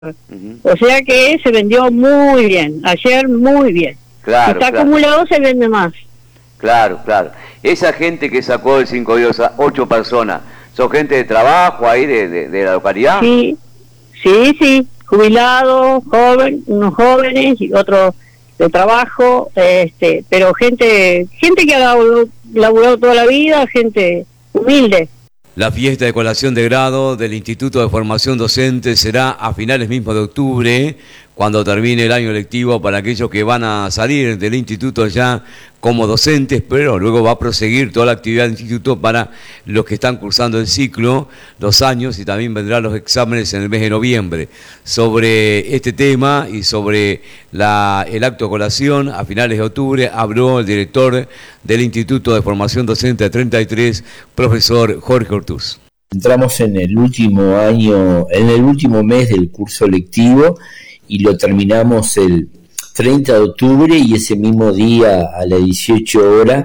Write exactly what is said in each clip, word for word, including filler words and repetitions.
Uh-huh. O sea que se vendió muy bien, ayer muy bien. Claro, si está claro. acumulado se vende más. Claro, claro. Esa gente que sacó el cinco días, ocho personas, ¿son gente de trabajo ahí de, de, de la localidad? Sí, sí, sí, jubilados, joven, unos jóvenes y otros de trabajo, este, pero gente, gente que ha laburado, laburado toda la vida, gente humilde. La fiesta de colación de grado del Instituto de Formación Docente será a finales mismo de octubre, cuando termine el año lectivo para aquellos que van a salir del instituto ya como docentes, pero luego va a proseguir toda la actividad del instituto para los que están cursando el ciclo, los años, y también vendrán los exámenes en el mes de noviembre. Sobre este tema y sobre la, el acto de colación a finales de octubre habló el director del Instituto de Formación Docente treinta y tres, profesor Jorge Ortuz. Entramos en el último año, en el último mes del curso lectivo y lo terminamos el treinta de octubre, y ese mismo día a las dieciocho horas,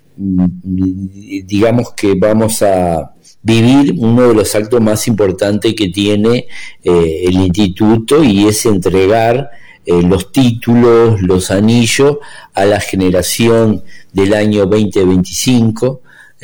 digamos que vamos a vivir uno de los actos más importantes que tiene eh, el instituto, y es entregar eh, los títulos, los anillos a la generación del año veinte veinticinco,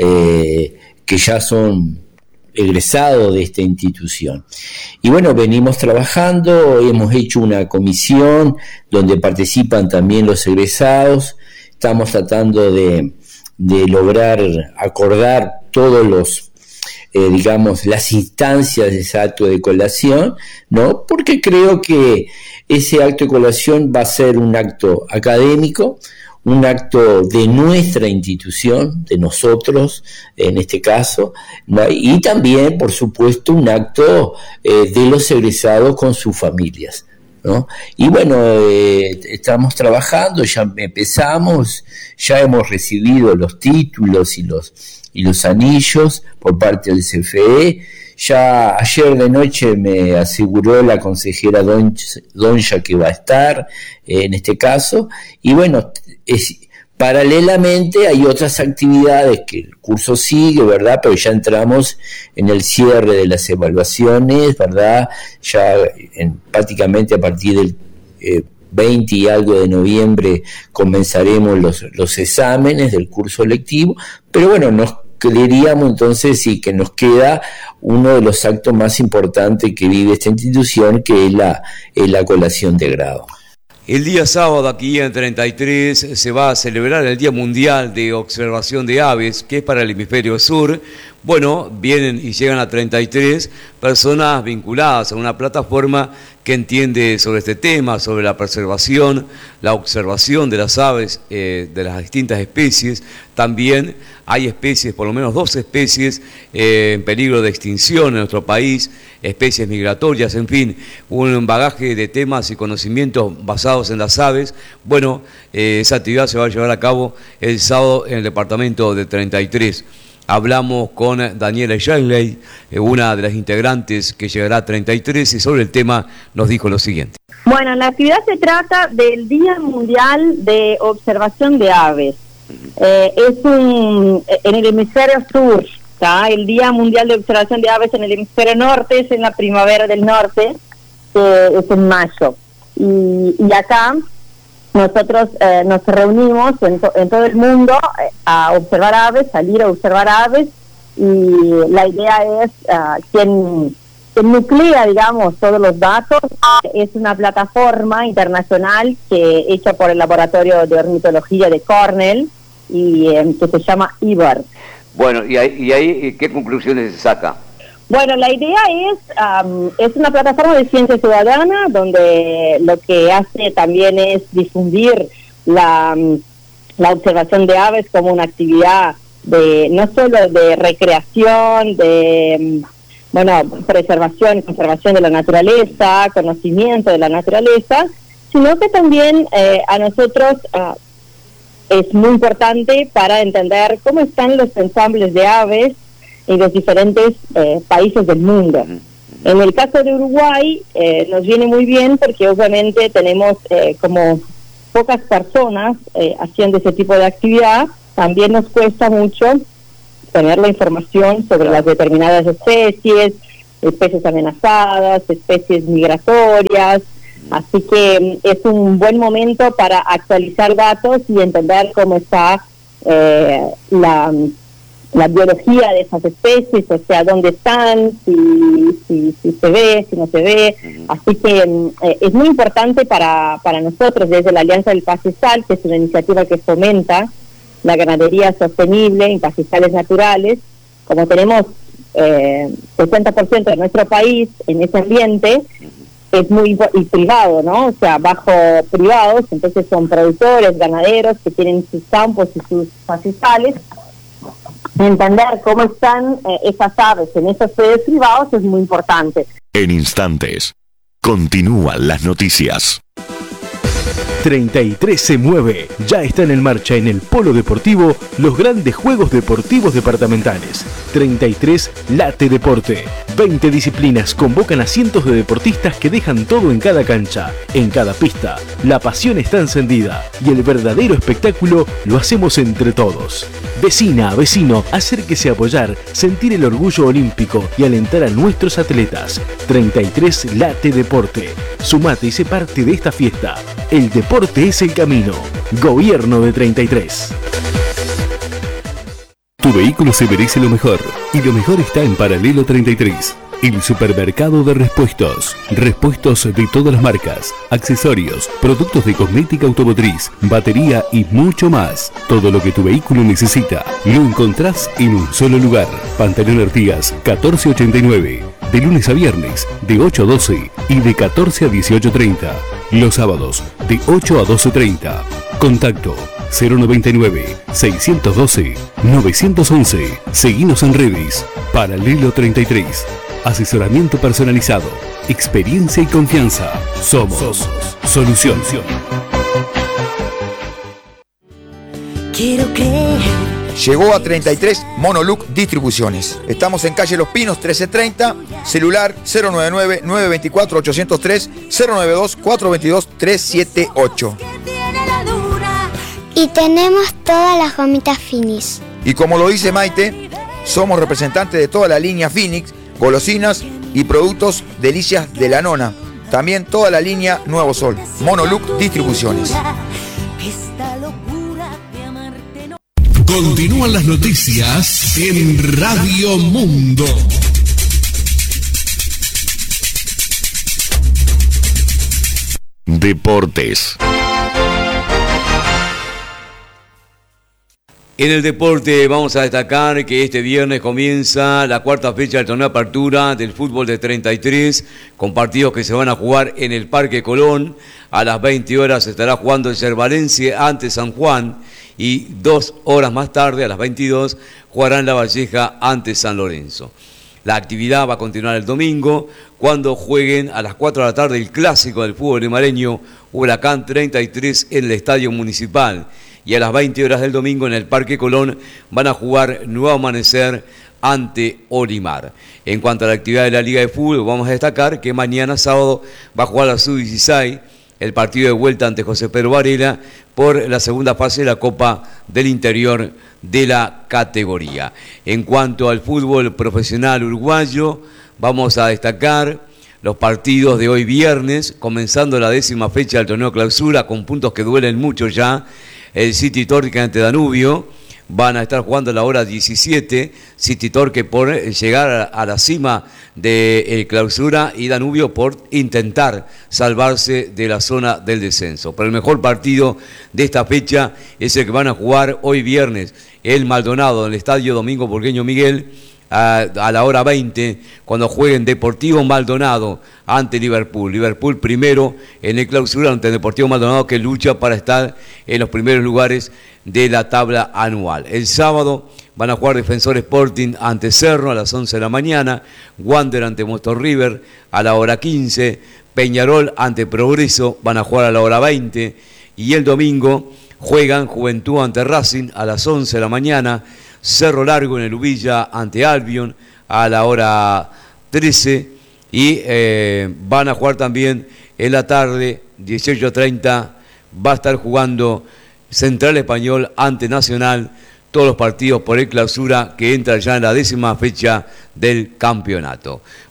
eh, que ya son egresado de esta institución. Y bueno, venimos trabajando, hemos hecho una comisión donde participan también los egresados, estamos tratando de, de lograr acordar todos los, eh, digamos, las instancias de ese acto de colación, ¿no? Porque creo que ese acto de colación va a ser un acto académico, un acto de nuestra institución, de nosotros en este caso, ¿no? Y también, por supuesto, un acto eh, de los egresados con sus familias, ¿no? Y bueno, eh, estamos trabajando, ya empezamos, ya hemos recibido los títulos y los, y los anillos por parte del C F E. Ya ayer de noche me aseguró la consejera Doncha que va a estar eh, en este caso, y bueno, es, paralelamente hay otras actividades que el curso sigue, ¿verdad? Pero ya entramos en el cierre de las evaluaciones, ¿verdad? Ya en, prácticamente a partir del eh, veinte y algo de noviembre comenzaremos los, los exámenes del curso lectivo, pero bueno, nos creeríamos entonces sí que nos queda uno de los actos más importantes que vive esta institución, que es la, es la colación de grado. El día sábado aquí en treinta y tres se va a celebrar el Día Mundial de Observación de Aves, que es para el hemisferio sur. Bueno, vienen y llegan a treinta y tres personas vinculadas a una plataforma que entiende sobre este tema, sobre la preservación, la observación de las aves, eh, de las distintas especies. También hay especies, por lo menos dos especies eh, en peligro de extinción en nuestro país, especies migratorias, en fin, un bagaje de temas y conocimientos basados en las aves. Bueno, eh, esa actividad se va a llevar a cabo el sábado en el departamento de treinta y tres. Hablamos con Daniela Shanley, una de las integrantes que llegará a treinta y tres, y sobre el tema nos dijo lo siguiente. Bueno, la actividad se trata del Día Mundial de Observación de Aves. Eh, es un en el hemisferio sur, ¿tá? El Día Mundial de Observación de Aves en el hemisferio norte es en la primavera del norte, que es en mayo. Y, y acá nosotros eh, nos reunimos en, to, en todo el mundo eh, a observar aves, salir a observar aves, y la idea es uh, quien, quien nuclea, digamos, todos los datos. Es una plataforma internacional que hecha por el Laboratorio de Ornitología de Cornell y eh, que se llama I B A R. Bueno, ¿y ahí, y ahí qué conclusiones se saca? Bueno, la idea es, um, es una plataforma de ciencia ciudadana donde lo que hace también es difundir la, la observación de aves como una actividad de no solo de recreación, de bueno preservación y conservación de la naturaleza, conocimiento de la naturaleza, sino que también eh, a nosotros uh, es muy importante para entender cómo están los ensambles de aves en los diferentes eh, países del mundo. En el caso de Uruguay eh, nos viene muy bien porque obviamente tenemos eh, como pocas personas eh, haciendo ese tipo de actividad. También nos cuesta mucho tener la información sobre las determinadas especies, especies amenazadas, especies migratorias, así que es un buen momento para actualizar datos y entender cómo está eh, la, la biología de esas especies, o sea, dónde están, si, si, si se ve, si no se ve. Así que eh, es muy importante para, para nosotros desde la Alianza del Pastizal, que es una iniciativa que fomenta la ganadería sostenible en pastizales naturales. Como tenemos eh, sesenta por ciento de nuestro país en ese ambiente, es muy y privado, ¿no? O sea, bajo privados, entonces son productores, ganaderos que tienen sus campos y sus pastizales. Entender cómo están eh, esas aves en esos sedes privados es muy importante. En instantes, continúan las noticias. treinta y tres se mueve. Ya están en marcha en el Polo Deportivo los grandes Juegos Deportivos Departamentales. treinta y tres Late Deporte. veinte disciplinas convocan a cientos de deportistas que dejan todo en cada cancha, en cada pista. La pasión está encendida y el verdadero espectáculo lo hacemos entre todos. Vecina, vecino, acérquese a apoyar, sentir el orgullo olímpico y alentar a nuestros atletas. treinta y tres Late Deporte. Sumate y sé parte de esta fiesta. El deporte es el camino. Gobierno de treinta y tres. Tu vehículo se merece lo mejor, y lo mejor está en Paralelo treinta y tres. El supermercado de repuestos. Repuestos de todas las marcas, accesorios, productos de cosmética automotriz, batería y mucho más. Todo lo que tu vehículo necesita lo encontrás en un solo lugar. Pantalón Artigas catorce ochenta y nueve. De lunes a viernes, de ocho a doce y de catorce a dieciocho treinta. Los sábados, de ocho a doce treinta. Contacto cero noventa y nueve, seiscientos doce, novecientos once. Seguinos en redes. Paralelo treinta y tres. Asesoramiento personalizado, experiencia y confianza. Somos, Somos. Solución. Quiero creer. Llegó a treinta y tres Monoluc Distribuciones. Estamos en calle Los Pinos trece treinta, celular cero nueve nueve, nueve dos cuatro, ocho cero tres, cero nueve dos, cuatro dos dos, tres siete ocho. Y tenemos todas las gomitas Finis. Y como lo dice Maite, somos representantes de toda la línea Phoenix, golosinas y productos Delicias de la Nona. También toda la línea Nuevo Sol. Monoluc Distribuciones. Continúan las noticias en Radio Mundo. Deportes. En el deporte vamos a destacar que este viernes comienza la cuarta fecha del torneo de apertura del fútbol de treinta y tres, con partidos que se van a jugar en el Parque Colón. A las veinte horas se estará jugando el Cervalense ante San Juan y dos horas más tarde, a las veintidós, jugarán La Valleja ante San Lorenzo. La actividad va a continuar el domingo, cuando jueguen a las cuatro de la tarde el clásico del fútbol limareño, Huracán treinta y tres en el Estadio Municipal. Y a las veinte horas del domingo en el Parque Colón van a jugar Nuevo Amanecer ante Olimar. En cuanto a la actividad de la Liga de Fútbol, vamos a destacar que mañana sábado va a jugar la sub dieciséis, el partido de vuelta ante José Pedro Varela por la segunda fase de la Copa del Interior de la categoría. En cuanto al fútbol profesional uruguayo, vamos a destacar los partidos de hoy viernes, comenzando la décima fecha del torneo clausura, con puntos que duelen mucho ya. El City Torque ante Danubio van a estar jugando a la hora diecisiete, City Torque por llegar a la cima de eh, clausura y Danubio por intentar salvarse de la zona del descenso. Pero el mejor partido de esta fecha es el que van a jugar hoy viernes, el Maldonado, en el Estadio Domingo Porqueño Miguel, a, a la hora veinte, cuando jueguen Deportivo Maldonado ante Liverpool. Liverpool primero en el clausura ante Deportivo Maldonado, que lucha para estar en los primeros lugares de la tabla anual. El sábado van a jugar Defensor Sporting ante Cerro a las once de la mañana, Wander ante Motor River a la hora quince, Peñarol ante Progreso van a jugar a la hora veinte, y el domingo juegan Juventud ante Racing a las once de la mañana, Cerro Largo en el Ubilla ante Albion a la hora trece, y eh, van a jugar también en la tarde, dieciocho treinta, va a estar jugando Central Español ante Nacional, todos los partidos por el clausura que entra ya en la décima fecha del campeonato.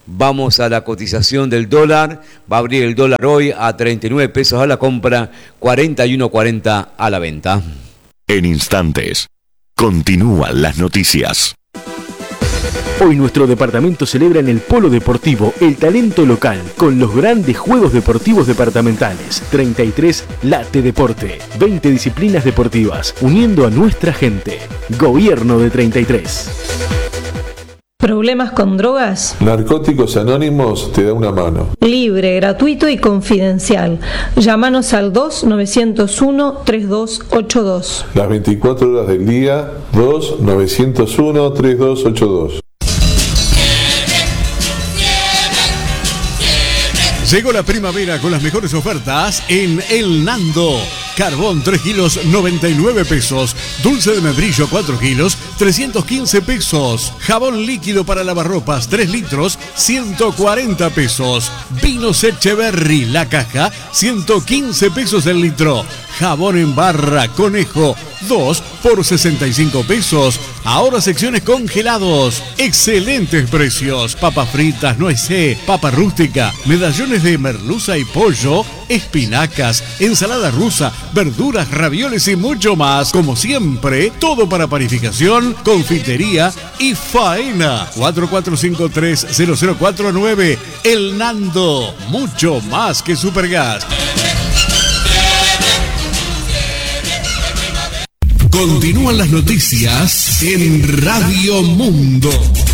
Vamos a la cotización del dólar. Va a abrir el dólar hoy a treinta y nueve pesos a la compra, cuarenta y uno cuarenta a la venta. En instantes, continúan las noticias. Hoy nuestro departamento celebra en el Polo Deportivo el talento local con los grandes juegos deportivos departamentales. treinta y tres Late Deporte, veinte disciplinas deportivas, uniendo a nuestra gente. Gobierno de treinta y tres. ¿Problemas con drogas? Narcóticos Anónimos te da una mano. Libre, gratuito y confidencial. Llámanos al dos nueve cero uno tres dos ocho dos. Las veinticuatro horas del día, dos nueve cero uno tres dos ocho dos. Llegó la primavera con las mejores ofertas en El Nando. Carbón tres kilos noventa y nueve pesos. Dulce de membrillo cuatro kilos trescientos quince pesos. Jabón líquido para lavarropas tres litros ciento cuarenta pesos. Vinos Echeverry la caja ciento quince pesos el litro. Jabón en barra Conejo dos por sesenta y cinco pesos. Ahora secciones congelados. Excelentes precios. Papas fritas, nuecé, papa rústica, medallones de merluza y pollo, espinacas, ensalada rusa, verduras, ravioles y mucho más. Como siempre, todo para panificación, confitería y faena. cuatro cuatro cinco tres cero cero cuatro nueve. El Nando. Mucho más que Supergas. Continúan las noticias en Radio Mundo.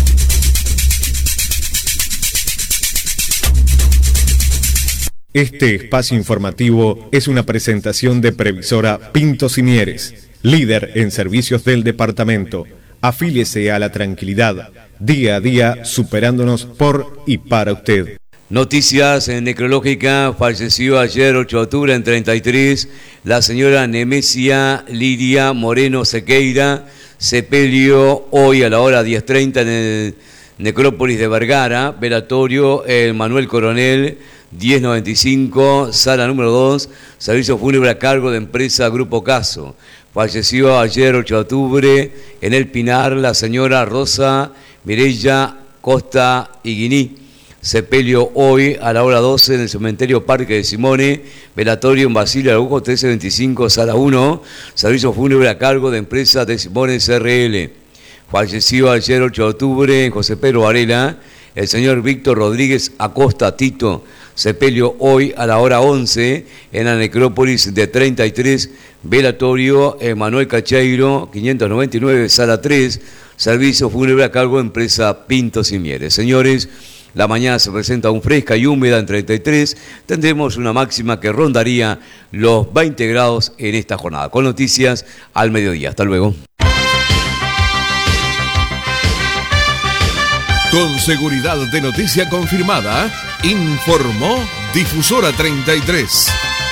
Este espacio informativo es una presentación de Previsora Pintos y Mieres, líder en servicios del departamento. Afíliese a la tranquilidad, día a día superándonos por y para usted. Noticias en necrológica. Falleció ayer ocho de octubre en treinta y tres la señora Nemesia Lidia Moreno Sequeira. Sepelio hoy a la hora diez treinta en el Necrópolis de Vergara. Velatorio el Manuel Coronel diez noventa y cinco, sala número dos, servicio fúnebre a cargo de empresa Grupo Caso. Falleció ayer ocho de octubre en el Pinar la señora Rosa Mireya Costa Iguiní. Sepelio hoy a la hora doce en el cementerio Parque de Simone. Velatorio en Basilio Araújo trece veinticinco, sala uno, servicio fúnebre a cargo de empresa de Simone C R L. Falleció ayer ocho de octubre en José Pedro Varela el señor Víctor Rodríguez Acosta Tito. Sepelio hoy a la hora once en la necrópolis de treinta y tres. Velatorio Emanuel Cacheiro quinientos noventa y nueve, sala tres, servicio fúnebre a cargo de empresa Pintos y Mieres. Señores, la mañana se presenta aún fresca y húmeda en treinta y tres. Tendremos una máxima que rondaría los veinte grados en esta jornada. Con noticias al mediodía. Hasta luego. Con seguridad de noticia confirmada, informó Difusora treinta y tres.